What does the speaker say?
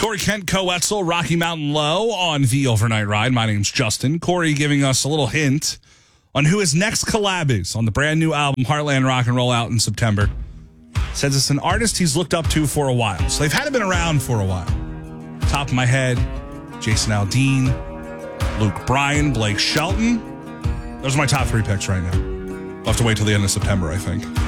Corey Kent, Co-Etzel, Rocky Mountain Low on the Overnight Ride. My name's Justin. Corey giving us a little hint on who his next collab is on the brand new album, Heartland Rock and Roll, out in September. Says it's an artist he's looked up to for a while. So they've had been around for a while. Top of my head, Jason Aldean, Luke Bryan, Blake Shelton. Those are my top three picks right now. We'll have to wait till the end of September, I think.